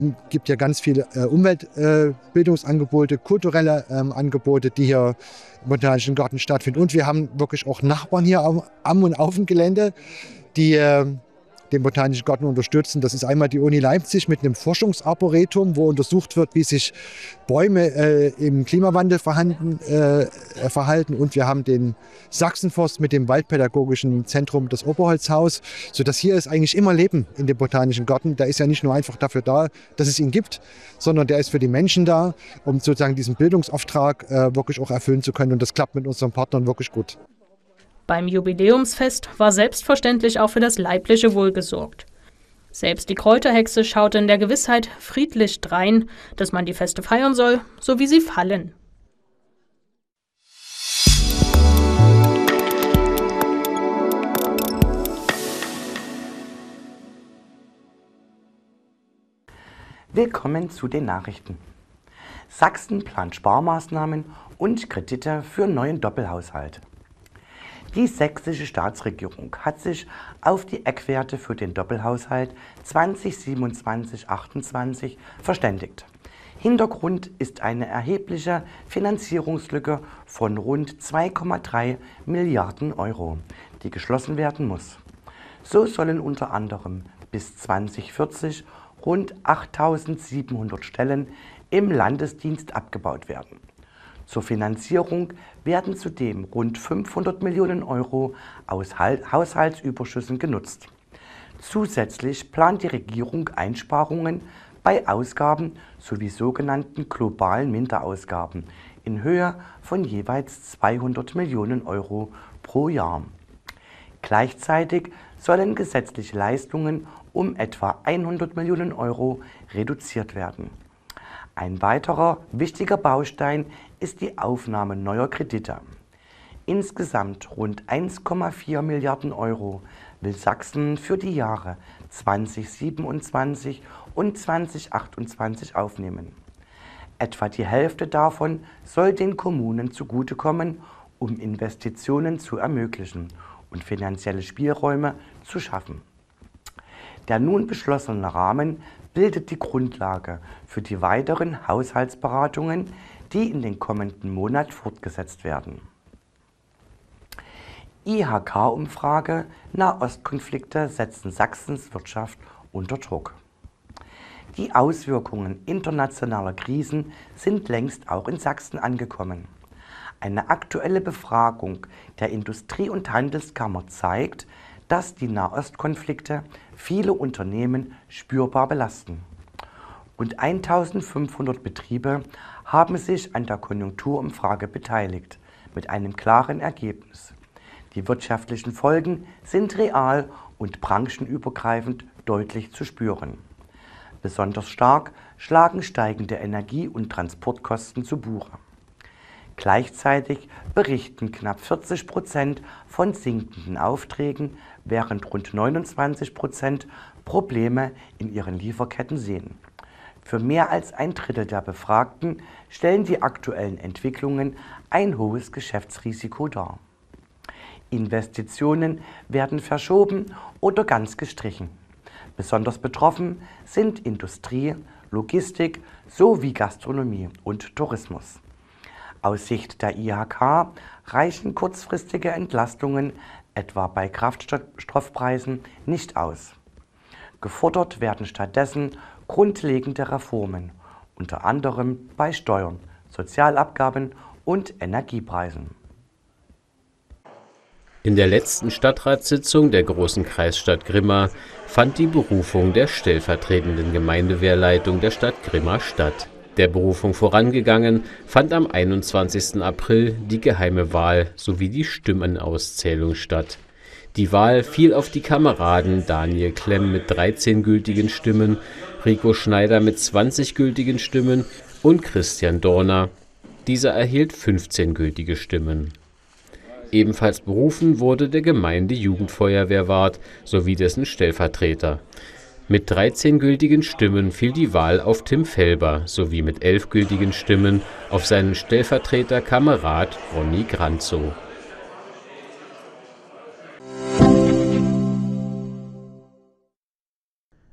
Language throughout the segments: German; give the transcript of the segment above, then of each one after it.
gibt ja ganz viele Umweltbildungsangebote, kulturelle Angebote, die hier im Botanischen Garten stattfinden. Und wir haben wirklich auch Nachbarn hier am und auf dem Gelände, die den Botanischen Garten unterstützen. Das ist einmal die Uni Leipzig mit einem Forschungsarboretum, wo untersucht wird, wie sich Bäume im Klimawandel verhalten. Und wir haben den Sachsenforst mit dem Waldpädagogischen Zentrum, das Oberholzhaus, sodass hier ist eigentlich immer Leben in dem Botanischen Garten. Der ist ja nicht nur einfach dafür da, dass es ihn gibt, sondern der ist für die Menschen da, um sozusagen diesen Bildungsauftrag wirklich auch erfüllen zu können. Und das klappt mit unseren Partnern wirklich gut. Beim Jubiläumsfest war selbstverständlich auch für das leibliche Wohl gesorgt. Selbst die Kräuterhexe schaute in der Gewissheit friedlich drein, dass man die Feste feiern soll, so wie sie fallen. Willkommen zu den Nachrichten. Sachsen plant Sparmaßnahmen und Kredite für einen neuen Doppelhaushalt. Die sächsische Staatsregierung hat sich auf die Eckwerte für den Doppelhaushalt 2027-28 verständigt. Hintergrund ist eine erhebliche Finanzierungslücke von rund 2,3 Milliarden Euro, die geschlossen werden muss. So sollen unter anderem bis 2040 rund 8.700 Stellen im Landesdienst abgebaut werden. Zur Finanzierung werden zudem rund 500 Millionen Euro aus Haushaltsüberschüssen genutzt. Zusätzlich plant die Regierung Einsparungen bei Ausgaben sowie sogenannten globalen Minderausgaben in Höhe von jeweils 200 Millionen Euro pro Jahr. Gleichzeitig sollen gesetzliche Leistungen um etwa 100 Millionen Euro reduziert werden. Ein weiterer wichtiger Baustein ist die Aufnahme neuer Kredite. Insgesamt rund 1,4 Milliarden Euro will Sachsen für die Jahre 2027 und 2028 aufnehmen. Etwa die Hälfte davon soll den Kommunen zugutekommen, um Investitionen zu ermöglichen und finanzielle Spielräume zu schaffen. Der nun beschlossene Rahmen bildet die Grundlage für die weiteren Haushaltsberatungen, die in den kommenden Monaten fortgesetzt werden. IHK-Umfrage: Nahostkonflikte setzen Sachsens Wirtschaft unter Druck. Die Auswirkungen internationaler Krisen sind längst auch in Sachsen angekommen. Eine aktuelle Befragung der Industrie- und Handelskammer zeigt, dass die Nahostkonflikte viele Unternehmen spürbar belasten. Rund 1.500 Betriebe haben sich an der Konjunkturumfrage beteiligt, mit einem klaren Ergebnis. Die wirtschaftlichen Folgen sind real und branchenübergreifend deutlich zu spüren. Besonders stark schlagen steigende Energie- und Transportkosten zu Buche. Gleichzeitig berichten knapp 40% von sinkenden Aufträgen, während rund 29% Probleme in ihren Lieferketten sehen. Für mehr als ein Drittel der Befragten stellen die aktuellen Entwicklungen ein hohes Geschäftsrisiko dar. Investitionen werden verschoben oder ganz gestrichen. Besonders betroffen sind Industrie, Logistik sowie Gastronomie und Tourismus. Aus Sicht der IHK reichen kurzfristige Entlastungen, etwa bei Kraftstoffpreisen, nicht aus. Gefordert werden stattdessen grundlegende Reformen, unter anderem bei Steuern, Sozialabgaben und Energiepreisen. In der letzten Stadtratssitzung der Großen Kreisstadt Grimma fand die Berufung der stellvertretenden Gemeindewehrleitung der Stadt Grimma statt. Der Berufung vorangegangen fand am 21. April die geheime Wahl sowie die Stimmenauszählung statt. Die Wahl fiel auf die Kameraden Daniel Klemm mit 13 gültigen Stimmen, Rico Schneider mit 20 gültigen Stimmen und Christian Dorner. Dieser erhielt 15 gültige Stimmen. Ebenfalls berufen wurde der Gemeindejugendfeuerwehrwart sowie dessen Stellvertreter. Mit 13 gültigen Stimmen fiel die Wahl auf Tim Felber sowie mit 11 gültigen Stimmen auf seinen Stellvertreter Kamerad Ronny Granzow.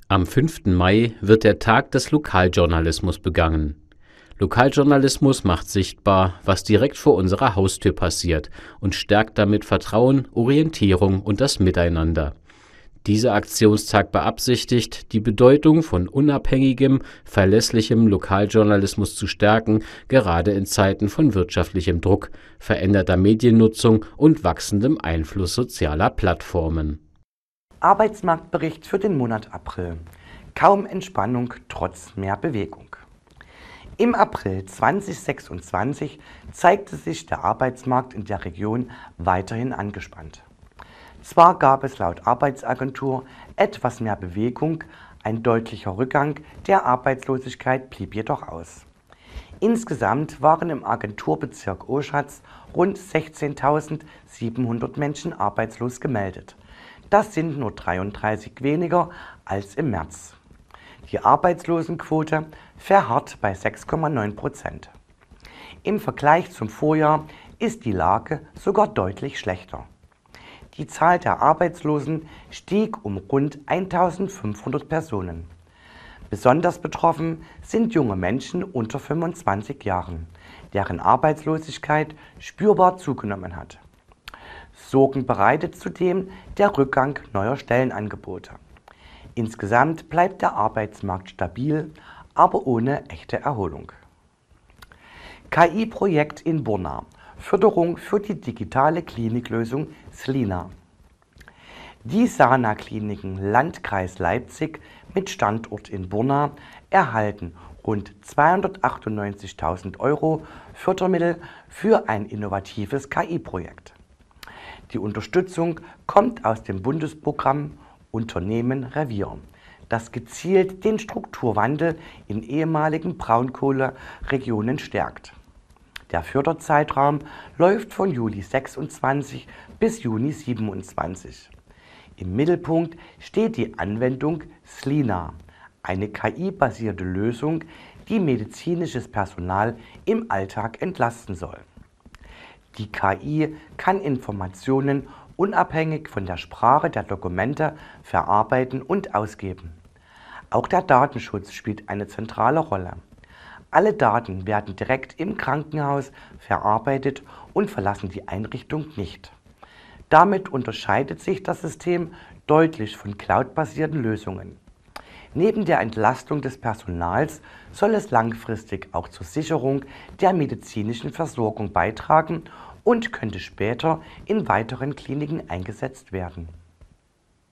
Am 5. Mai wird der Tag des Lokaljournalismus begangen. Lokaljournalismus macht sichtbar, was direkt vor unserer Haustür passiert und stärkt damit Vertrauen, Orientierung und das Miteinander. Dieser Aktionstag beabsichtigt, die Bedeutung von unabhängigem, verlässlichem Lokaljournalismus zu stärken, gerade in Zeiten von wirtschaftlichem Druck, veränderter Mediennutzung und wachsendem Einfluss sozialer Plattformen. Arbeitsmarktbericht für den Monat April. Kaum Entspannung trotz mehr Bewegung. Im April 2026 zeigte sich der Arbeitsmarkt in der Region weiterhin angespannt. Zwar gab es laut Arbeitsagentur etwas mehr Bewegung, ein deutlicher Rückgang der Arbeitslosigkeit blieb jedoch aus. Insgesamt waren im Agenturbezirk Oschatz rund 16.700 Menschen arbeitslos gemeldet. Das sind nur 33 weniger als im März. Die Arbeitslosenquote verharrt bei 6,9%. Im Vergleich zum Vorjahr ist die Lage sogar deutlich schlechter. Die Zahl der Arbeitslosen stieg um rund 1.500 Personen. Besonders betroffen sind junge Menschen unter 25 Jahren, deren Arbeitslosigkeit spürbar zugenommen hat. Sorgen bereitet zudem der Rückgang neuer Stellenangebote. Insgesamt bleibt der Arbeitsmarkt stabil, aber ohne echte Erholung. KI-Projekt in Borna. Förderung für die digitale Kliniklösung Slina. Die Sana-Kliniken Landkreis Leipzig mit Standort in Borna erhalten rund 298.000 € Fördermittel für ein innovatives KI-Projekt. Die Unterstützung kommt aus dem Bundesprogramm Unternehmen Revier, das gezielt den Strukturwandel in ehemaligen Braunkohleregionen stärkt. Der Förderzeitraum läuft von Juli 26 bis Juni 27. Im Mittelpunkt steht die Anwendung Slina, eine KI-basierte Lösung, die medizinisches Personal im Alltag entlasten soll. Die KI kann Informationen unabhängig von der Sprache der Dokumente verarbeiten und ausgeben. Auch der Datenschutz spielt eine zentrale Rolle. Alle Daten werden direkt im Krankenhaus verarbeitet und verlassen die Einrichtung nicht. Damit unterscheidet sich das System deutlich von cloud-basierten Lösungen. Neben der Entlastung des Personals soll es langfristig auch zur Sicherung der medizinischen Versorgung beitragen und könnte später in weiteren Kliniken eingesetzt werden.